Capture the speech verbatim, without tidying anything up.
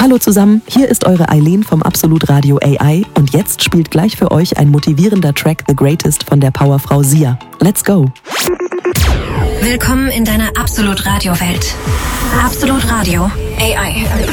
Hallo zusammen, hier ist eure Eileen vom Absolut Radio A I und jetzt spielt gleich für euch ein motivierender Track The Greatest von der Powerfrau Sia. Let's go! Willkommen in deiner Absolut Radio Welt. Absolut Radio A I.